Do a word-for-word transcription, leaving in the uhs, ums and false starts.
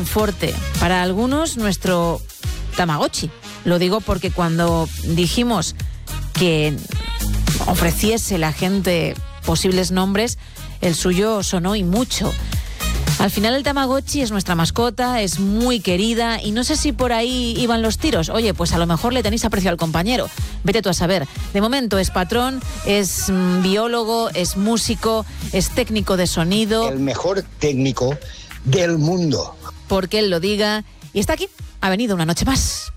Monforte. Para algunos, nuestro Tamagotchi. Lo digo porque cuando dijimos que ofreciese la gente posibles nombres, el suyo sonó y mucho. Al final el Tamagotchi es nuestra mascota, es muy querida y no sé si por ahí iban los tiros. Oye, pues a lo mejor le tenéis aprecio al compañero. Vete tú a saber. De momento es patrón, es mm, biólogo, es músico, es técnico de sonido. El mejor técnico del mundo. Porque él lo diga. Y está aquí. Ha venido una noche más.